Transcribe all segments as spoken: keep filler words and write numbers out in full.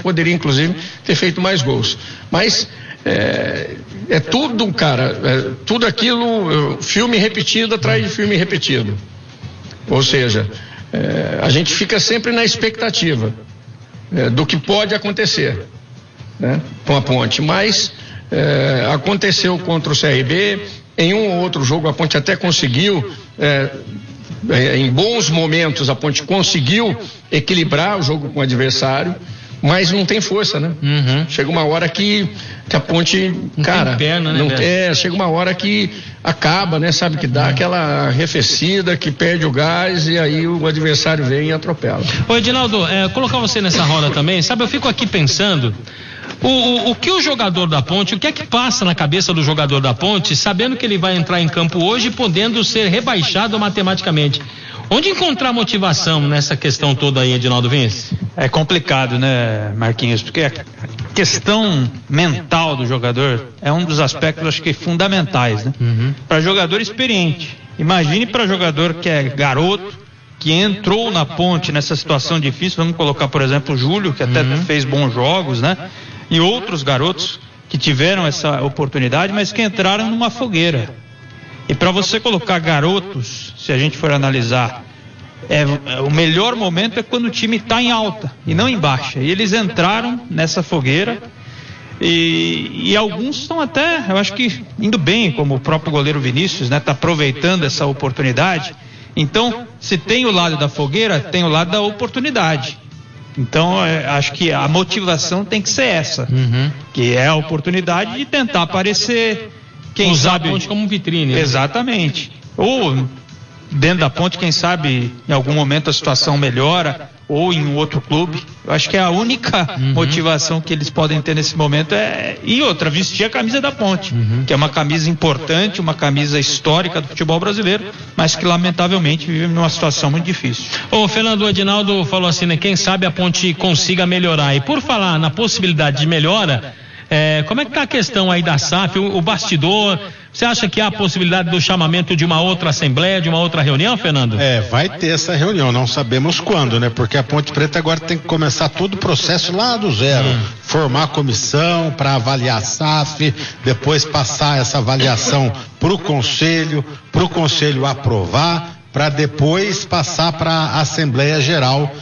poderia inclusive ter feito mais gols. Mas é, é tudo, cara, é, tudo aquilo, filme repetido atrás de filme repetido. Ou seja, é, a gente fica sempre na expectativa é, do que pode acontecer, né, com a Ponte. Mas é, aconteceu contra o C R B, em um ou outro jogo a Ponte até conseguiu, é, é, em bons momentos a Ponte conseguiu equilibrar o jogo com o adversário, mas não tem força, né? Uhum. Chega uma hora que, que a Ponte, não cara, tem perna, né, não é, chega uma hora que acaba, né? Sabe, que dá aquela arrefecida, que perde o gás e aí o adversário vem e atropela. Ô Edinaldo, é, colocar você nessa roda também, sabe, eu fico aqui pensando o, o, o que o jogador da Ponte, o que é que passa na cabeça do jogador da Ponte, sabendo que ele vai entrar em campo hoje, podendo ser rebaixado matematicamente. Onde encontrar motivação nessa questão toda aí, Edinaldo Vince? É complicado, né, Marquinhos? Porque a questão mental do jogador é um dos aspectos, acho que, fundamentais, né? Uhum. Para jogador experiente. Imagine para jogador que é garoto, que entrou na Ponte nessa situação difícil. Vamos colocar, por exemplo, o Júlio, que até uhum. fez bons jogos, né? E outros garotos que tiveram essa oportunidade, mas que entraram numa fogueira. E para você colocar garotos, se a gente for analisar, é, é, o melhor momento é quando o time está em alta e não em baixa. E eles entraram nessa fogueira e, e alguns estão até, eu acho que indo bem, como o próprio goleiro Vinícius, né? Está aproveitando essa oportunidade. Então, se tem o lado da fogueira, tem o lado da oportunidade. Então, é, acho que a motivação tem que ser essa, uhum. que é a oportunidade de tentar aparecer. Quem usar sabe, a Ponte como vitrine. Exatamente. Ou dentro da Ponte, quem sabe em algum momento a situação melhora, ou em um outro clube. Eu acho que a única uhum. motivação que eles podem ter nesse momento é, e outra, vestir a camisa da Ponte, uhum. que é uma camisa importante, uma camisa histórica do futebol brasileiro, mas que lamentavelmente vive numa situação muito difícil. Ô Fernando, o Edinaldo falou assim, né? Quem sabe a Ponte consiga melhorar. E por falar na possibilidade de melhora, É, como é que está a questão aí da S A F, o, o bastidor? Você acha que há a possibilidade do chamamento de uma outra assembleia, de uma outra reunião, Fernando? É, vai ter essa reunião, não sabemos quando, né? Porque a Ponte Preta agora tem que começar todo o processo lá do zero, hum. formar comissão para avaliar a S A F, depois passar essa avaliação para o conselho, para o conselho aprovar, para depois passar para a Assembleia Geral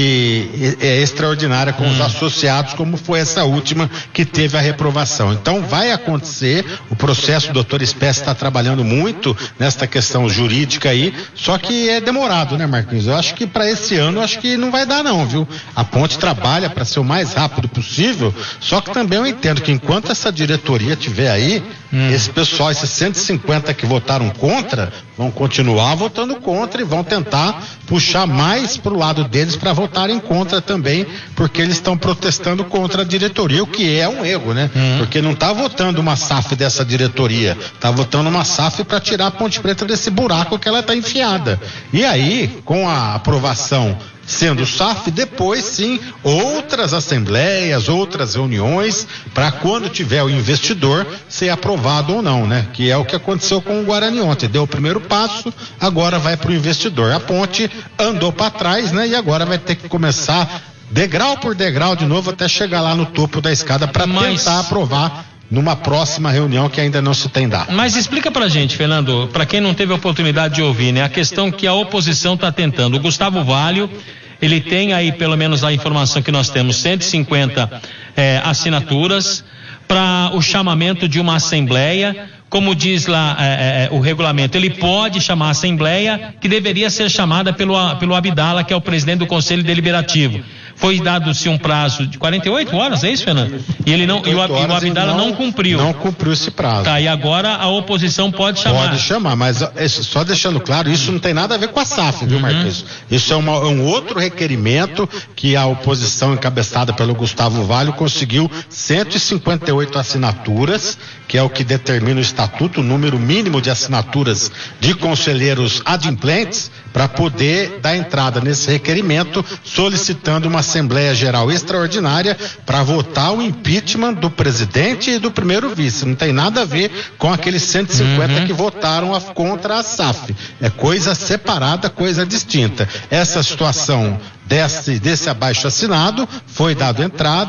de é, extraordinária com hum. os associados, como foi essa última que teve a reprovação. Então vai acontecer o processo, o doutor Espécie está trabalhando muito nesta questão jurídica aí, só que é demorado, né, Marquinhos? Eu acho que para esse ano, acho que não vai dar não, viu? A Ponte trabalha para ser o mais rápido possível, só que também eu entendo que enquanto essa diretoria tiver aí, hum. esse pessoal, esses cento e cinquenta que votaram contra, vão continuar votando contra e vão tentar puxar mais pro lado deles para votarem contra também, porque eles estão protestando contra a diretoria, o que é um erro, né? Uhum. Porque não está votando uma S A F dessa diretoria, está votando uma S A F para tirar a Ponte Preta desse buraco que ela está enfiada. E aí, com a aprovação sendo S A F, depois sim, outras assembleias, outras reuniões, para quando tiver o investidor ser aprovado ou não, né? Que é o que aconteceu com o Guarani ontem, deu o primeiro passo, agora vai para o investidor. A Ponte andou para trás, né? E agora vai ter que começar degrau por degrau de novo até chegar lá no topo da escada para Mas... tentar aprovar numa próxima reunião que ainda não se tem dado. Mas explica pra gente, Fernando, pra quem não teve a oportunidade de ouvir, né? A questão que a oposição tá tentando. O Gustavo Valho, ele tem aí, pelo menos a informação que nós temos, cento e cinquenta é, assinaturas para o chamamento de uma assembleia. Como diz lá é, é, o regulamento, ele pode chamar a assembleia, que deveria ser chamada pelo, pelo Abdala, que é o presidente do Conselho Deliberativo. Foi dado-se um prazo de quarenta e oito horas, é isso, Fernando? E ele não, e o, e o Abdala não, não cumpriu. Não cumpriu esse prazo. Tá, e agora a oposição pode chamar. Pode chamar, mas só deixando claro, isso não tem nada a ver com a S A F, viu, uhum. Marquinhos? Isso é uma, um outro requerimento que a oposição encabeçada pelo Gustavo Valho conseguiu cento e cinquenta e oito assinaturas, que é o que determina o estatuto, o número mínimo de assinaturas de conselheiros adimplentes, para poder dar entrada nesse requerimento, solicitando uma Assembleia Geral Extraordinária para votar o impeachment do presidente e do primeiro vice. Não tem nada a ver com aqueles cento e cinquenta uhum. que votaram a, contra a S A F. É coisa separada, coisa distinta. Essa situação desse, desse abaixo assinado foi dado entrada.